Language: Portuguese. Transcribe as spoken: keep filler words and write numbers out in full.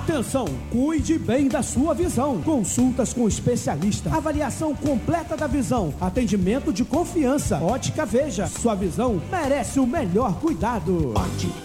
Atenção, cuide bem da sua visão. Consultas com especialista, avaliação completa da visão, atendimento de confiança. Ótica Veja, sua visão merece o melhor cuidado. Ótica